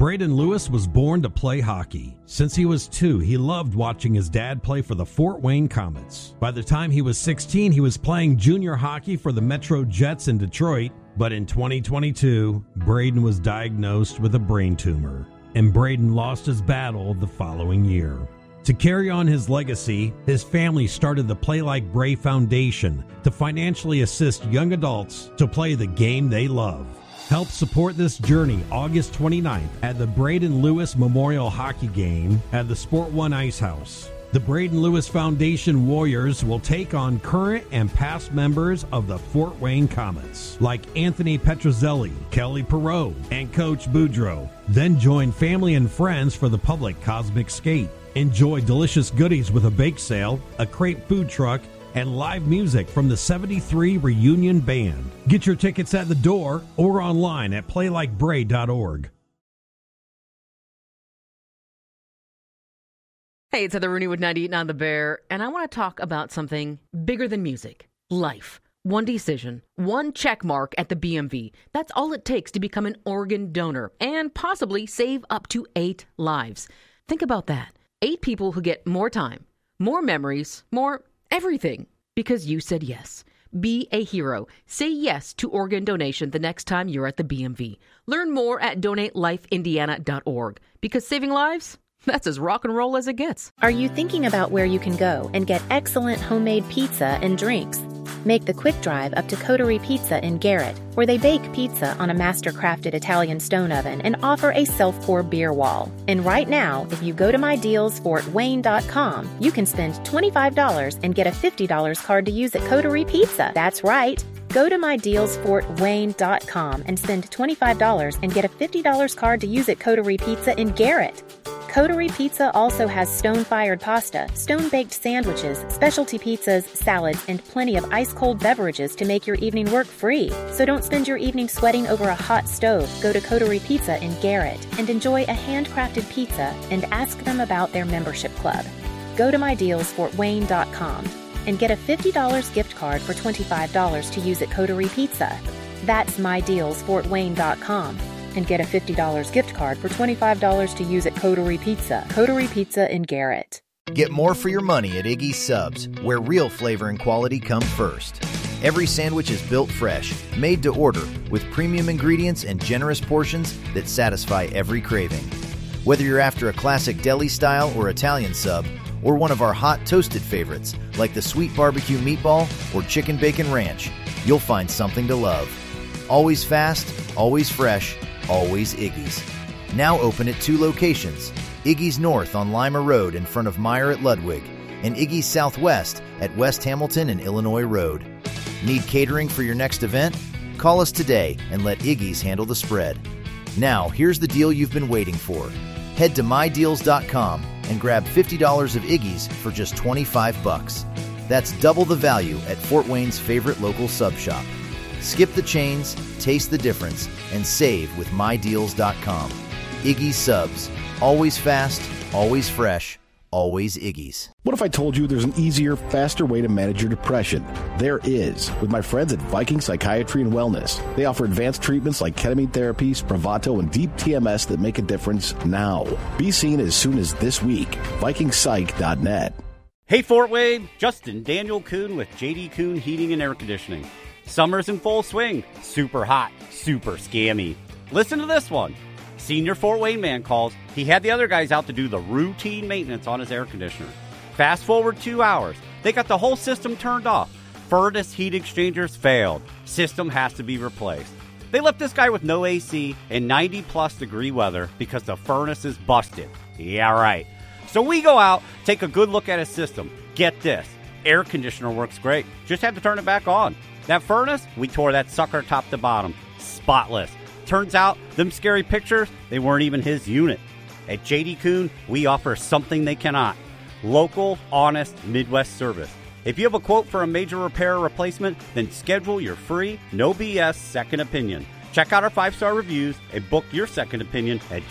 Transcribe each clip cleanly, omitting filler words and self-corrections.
Braden Lewis was born to play hockey. Since he was 2, he loved watching his dad play for the Fort Wayne Comets. By the time he was 16, he was playing junior hockey for the Metro Jets in Detroit. But in 2022, Braden was diagnosed with a brain tumor, and Braden lost his battle the following year. To carry on his legacy, his family started the Play Like Bray Foundation to financially assist young adults to play the game they love. Help support this journey August 29th at the Braden Lewis Memorial Hockey Game at the Sport One Ice House. The Braden Lewis Foundation Warriors will take on current and past members of the Fort Wayne Comets, like Anthony Petrozelli, Kelly Perot, and Coach Boudreau. Then join family and friends for the public Cosmic Skate. Enjoy delicious goodies with a bake sale, a crepe food truck, and live music from the 73 Reunion Band. Get your tickets at the door or online at playlikebray.org. Hey, it's Heather Rooney with 98.9 The Bear, and I want to talk about something bigger than music. Life. One decision, one check mark at the BMV. That's all it takes to become an organ donor and possibly save up to 8 lives. Think about that. 8 people who get more time, more memories, more everything, because you said yes. Be a hero. Say yes to organ donation the next time you're at the BMV. Learn more at donatelifeindiana.org, because saving lives, that's as rock and roll as it gets. Are you thinking about where you can go and get excellent homemade pizza and drinks? Make the quick drive up to Coterie Pizza in Garrett, where they bake pizza on a master-crafted Italian stone oven and offer a self-pour beer wall. And right now, if you go to mydealsfortwayne.com, you can spend $25 and get a $50 card to use at Coterie Pizza. That's right. Go to mydealsfortwayne.com and spend $25 and get a $50 card to use at Coterie Pizza in Garrett. Coterie Pizza also has stone-fired pasta, stone-baked sandwiches, specialty pizzas, salads, and plenty of ice-cold beverages to make your evening work free. So don't spend your evening sweating over a hot stove. Go to Coterie Pizza in Garrett and enjoy a handcrafted pizza and ask them about their membership club. Go to mydealsfortwayne.com and get a $50 gift card for $25 to use at Coterie Pizza. That's mydealsfortwayne.com. And get a $50 gift card for $25 to use at Coterie Pizza. Coterie Pizza in Garrett. Get more for your money at Iggy's Subs, where real flavor and quality come first. Every sandwich is built fresh, made to order, with premium ingredients and generous portions that satisfy every craving. Whether you're after a classic deli style or Italian sub, or one of our hot toasted favorites, like the sweet barbecue meatball or chicken bacon ranch, you'll find something to love. Always fast, always fresh, always Iggy's. Now open at 2 locations, Iggy's North on Lima Road in front of Meyer at Ludwig, and Iggy's Southwest at West Hamilton and Illinois Road. Need catering for your next event? Call us today and let Iggy's handle the spread. Now, here's the deal you've been waiting for. Head to mydeals.com and grab $50 of Iggy's for just $25. That's double the value at Fort Wayne's favorite local sub shop. Skip the chains, taste the difference, and save with mydeals.com. Iggy's Subs. Always fast, always fresh, always Iggy's. What if I told you there's an easier, faster way to manage your depression? There is, with my friends at Viking Psychiatry and Wellness. They offer advanced treatments like ketamine therapy, Spravato, and deep TMS that make a difference now. Be seen as soon as this week. VikingPsych.net. Hey Fort Wayne, Justin Daniel Kuhn with JD Kuhn Heating and Air Conditioning. Summer's in full swing. Super hot, super scammy. Listen to this one. Senior Fort Wayne man calls. He had the other guys out to do the routine maintenance on his air conditioner. Fast forward 2 hours. They got the whole system turned off. Furnace heat exchangers failed. System has to be replaced. They left this guy with no AC and 90-plus degree weather because the furnace is busted. Yeah, right. So we go out, take a good look at his system. Get this. Air conditioner works great. Just had to turn it back on. That furnace, we tore that sucker top to bottom. Spotless. Turns out, them scary pictures, they weren't even his unit. At JD Kuhn, we offer something they cannot. Local, honest, Midwest service. If you have a quote for a major repair or replacement, then schedule your free, no BS second opinion. Check out our 5-star reviews and book your second opinion at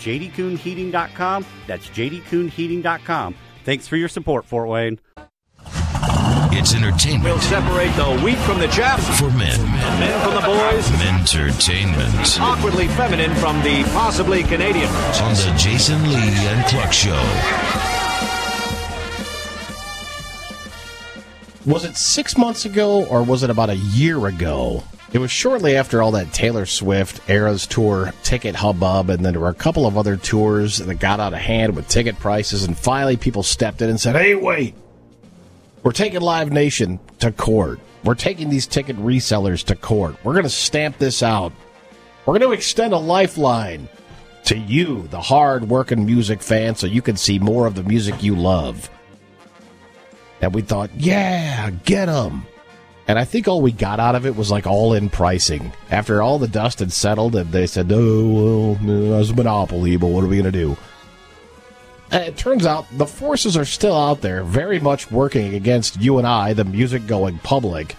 jdkuhnheating.com. That's jdkuhnheating.com. Thanks for your support, Fort Wayne. It's entertainment. We'll separate the wheat from the chaff. For men. The men from the boys. Mentertainment. Awkwardly feminine from the possibly Canadian. On the Jason Lee and Cluck Show. Was it 6 months ago, or was it about a year ago? It was shortly after all that Taylor Swift Eras Tour ticket hubbub, and then there were a couple of other tours that got out of hand with ticket prices, and finally people stepped in and said, hey, wait, we're taking Live Nation to court. We're taking these ticket resellers to court. We're going to stamp this out. We're going to extend a lifeline to you, the hard-working music fan, so you can see more of the music you love. And we thought, yeah, get them. And I think all we got out of it was like all-in pricing. After all the dust had settled, and they said, oh, well, it's a monopoly, but what are we going to do? And it turns out the forces are still out there, very much working against you and I, the music-going public.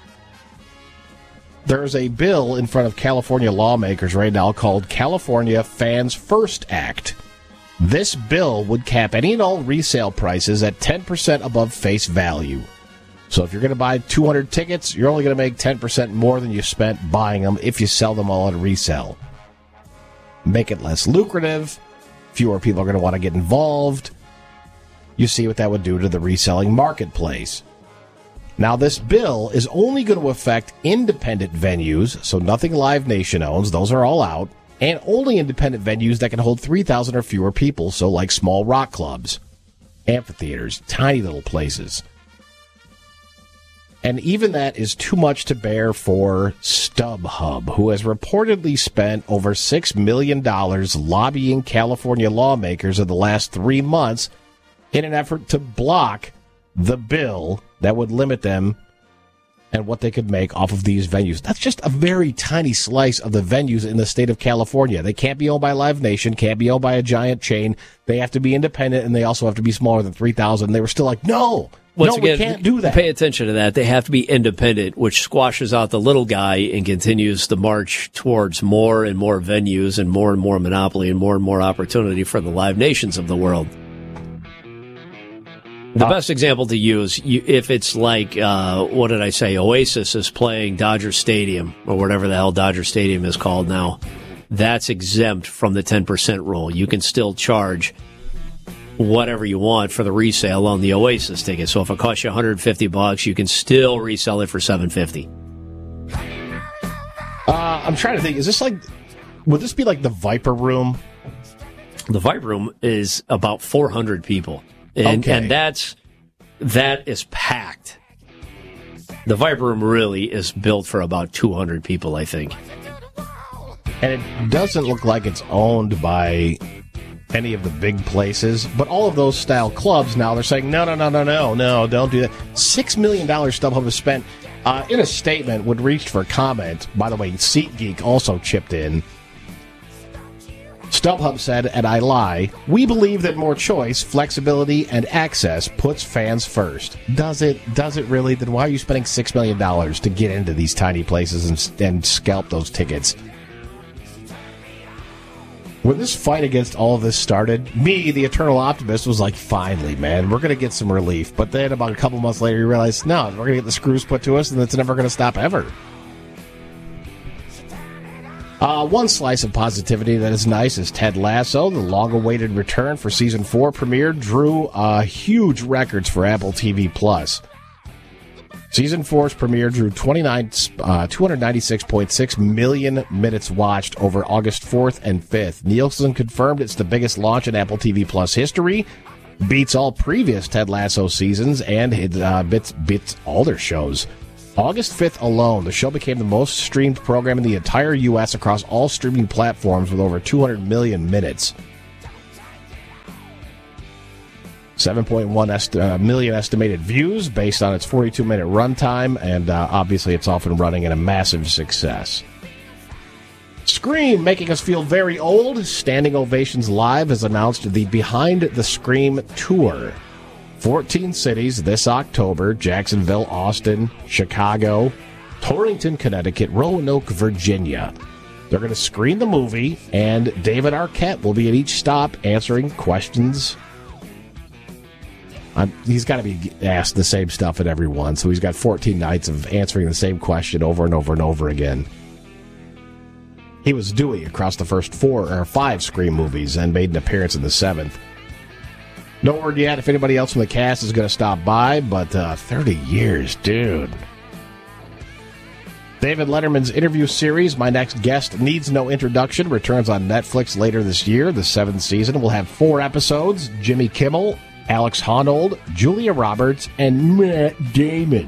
There's a bill in front of California lawmakers right now called California Fans First Act. This bill would cap any and all resale prices at 10% above face value. So if you're going to buy 200 tickets, you're only going to make 10% more than you spent buying them if you sell them all at resale. Make it less lucrative. Fewer people are going to want to get involved. You see what that would do to the reselling marketplace. Now, this bill is only going to affect independent venues, so nothing Live Nation owns. Those are all out. And only independent venues that can hold 3,000 or fewer people, so like small rock clubs, amphitheaters, tiny little places. And even that is too much to bear for StubHub, who has reportedly spent over $6 million lobbying California lawmakers in the last 3 months in an effort to block the bill that would limit them and what they could make off of these venues. That's just a very tiny slice of the venues in the state of California. They can't be owned by Live Nation, can't be owned by a giant chain. They have to be independent, and they also have to be smaller than 3,000. They were still like, no, Once again, we can't do that. Pay attention to that. They have to be independent, which squashes out the little guy and continues the march towards more and more venues and more monopoly and more opportunity for the Live Nations of the world. The best example to use, if it's like, what did I say, Oasis is playing Dodger Stadium, or whatever the hell Dodger Stadium is called now, that's exempt from the 10% rule. You can still charge whatever you want for the resale on the Oasis ticket. So if it costs you $150, you can still resell it for $750. I'm trying to think, is this like, would this be like the Viper Room? The Viper Room is about 400 people. And that is packed. The Viper Room really is built for about 200 people, I think. And it doesn't look like it's owned by any of the big places, but all of those style clubs now, they're saying, no, don't do that. $6 million StubHub has spent in a statement when reached for comment. By the way, SeatGeek also chipped in. StubHub said, and I lie, we believe that more choice, flexibility, and access puts fans first. Does it? Does it really? Then why are you spending $6 million to get into these tiny places and scalp those tickets? When this fight against all of this started, me, the eternal optimist, was like, finally, man, we're going to get some relief. But then about a couple months later, you realize, no, we're going to get the screws put to us, and it's never going to stop ever. One slice of positivity that is nice is Ted Lasso. The long-awaited return for Season 4 premiere drew huge records for Apple TV+. Season 4's premiere drew 296.6 million minutes watched over August 4th and 5th. Nielsen confirmed it's the biggest launch in Apple TV+ history, beats all previous Ted Lasso seasons, and it beats all their shows. August 5th alone, the show became the most streamed program in the entire U.S. across all streaming platforms with over 200 million minutes. 7.1 million estimated views based on its 42-minute runtime, and obviously it's off and running and a massive success. Scream, making us feel very old. Standing Ovations Live has announced the Behind the Scream Tour. 14 cities this October: Jacksonville, Austin, Chicago, Torrington, Connecticut, Roanoke, Virginia. They're going to screen the movie, and David Arquette will be at each stop answering questions He's got to be asked the same stuff at every one, so he's got 14 nights of answering the same question over and over and over again. He was Dewey across the first 4 or 5 Scream movies and made an appearance in the 7th. No word yet if anybody else from the cast is going to stop by, but 30 years, dude. David Letterman's interview series, My Next Guest Needs No Introduction, returns on Netflix later this year. The 7th season will have 4 episodes. Jimmy Kimmel, Alex Honnold, Julia Roberts, and Matt Damon.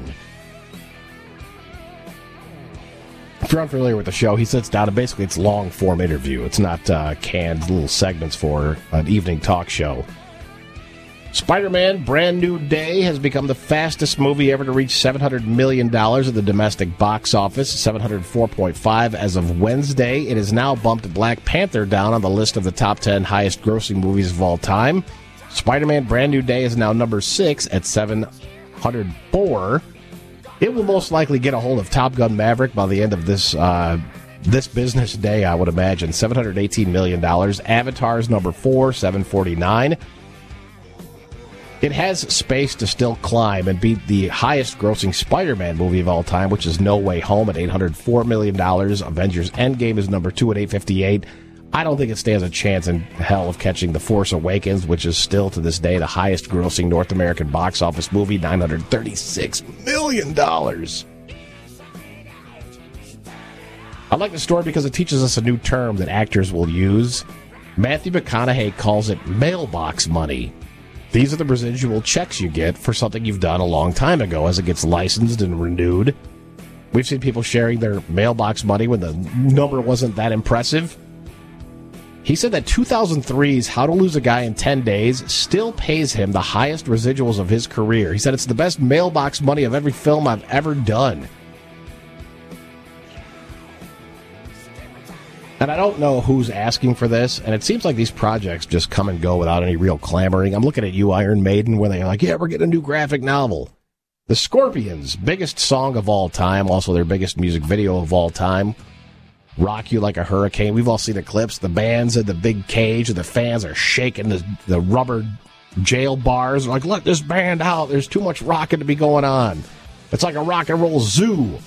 If you're unfamiliar with the show, he sits down and basically it's long-form interview. It's not canned little segments for an evening talk show. Spider-Man Brand New Day has become the fastest movie ever to reach $700 million at the domestic box office, $704.5 as of Wednesday. It has now bumped Black Panther down on the list of the top 10 highest-grossing movies of all time. Spider-Man Brand New Day is now number 6 at $704. It will most likely get a hold of Top Gun Maverick by the end of this business day, I would imagine. $718 million. Avatar's number 4, $749. It has space to still climb and beat the highest-grossing Spider-Man movie of all time, which is No Way Home at $804 million. Avengers Endgame is number 2 at $858. I don't think it stands a chance in hell of catching The Force Awakens, which is still to this day the highest-grossing North American box office movie, $936 million. I like the story because it teaches us a new term that actors will use. Matthew McConaughey calls it mailbox money. These are the residual checks you get for something you've done a long time ago as it gets licensed and renewed. We've seen people sharing their mailbox money when the number wasn't that impressive. He said that 2003's How to Lose a Guy in 10 Days still pays him the highest residuals of his career. He said it's the best mailbox money of every film I've ever done. And I don't know who's asking for this, and it seems like these projects just come and go without any real clamoring. I'm looking at you, Iron Maiden, where they're like, yeah, we're getting a new graphic novel. The Scorpions' biggest song of all time, also their biggest music video of all time, Rock You Like a Hurricane. We've all seen the clips. The band's in the big cage, and the fans are shaking the rubber jail bars. They're like, let this band out. There's too much rocking to be going on. It's like a rock and roll zoo.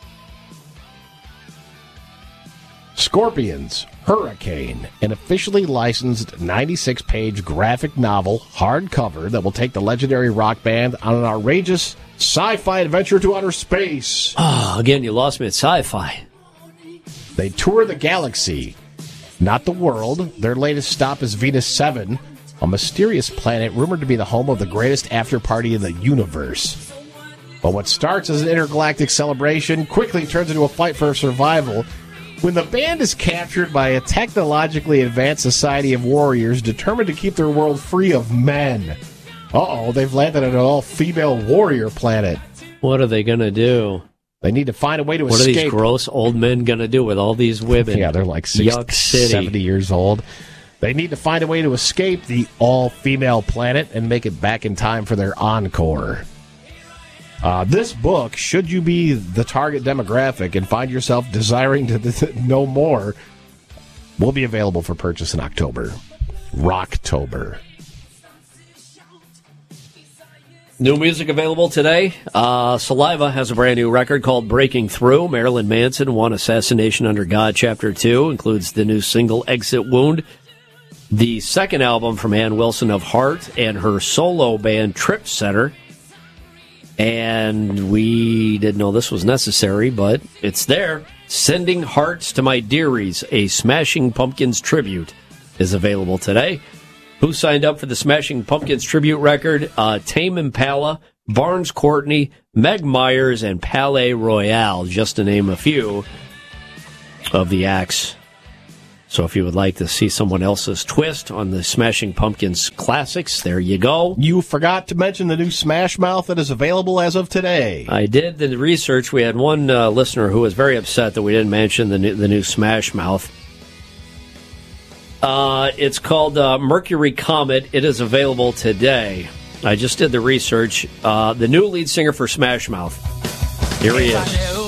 Scorpions, Hurricane, an officially licensed 96-page graphic novel, hardcover, that will take the legendary rock band on an outrageous sci-fi adventure to outer space. Oh, again, you lost me at sci-fi. They tour the galaxy, not the world. Their latest stop is Venus 7, a mysterious planet rumored to be the home of the greatest after-party in the universe. But what starts as an intergalactic celebration quickly turns into a fight for survival when the band is captured by a technologically advanced society of warriors determined to keep their world free of men. Uh-oh, they've landed on an all-female warrior planet. What are they going to do? They need to find a way to escape. What are these gross old men going to do with all these women? Yeah, they're like 60, 70 years old. They need to find a way to escape the all-female planet and make it back in time for their encore. This book, should you be the target demographic and find yourself desiring to know more, will be available for purchase in October. Rocktober. New music available today. Saliva has a brand new record called Breaking Through. Marilyn Manson won Assassination Under God Chapter 2. Includes the new single Exit Wound. The second album from Ann Wilson of Heart and her solo band Trip Setter. And we didn't know this was necessary, but it's there. Sending Hearts to My Dearies, a Smashing Pumpkins tribute, is available today. Who signed up for the Smashing Pumpkins tribute record? Tame Impala, Barnes Courtney, Meg Myers, and Palais Royale, just to name a few of the acts. So if you would like to see someone else's twist on the Smashing Pumpkins classics, there you go. You forgot to mention the new Smash Mouth that is available as of today. I did the research. We had one listener who was very upset that we didn't mention the new Smash Mouth. It's called Mercury Comet. It is available today. I just did the research. The new lead singer for Smash Mouth. Here he is.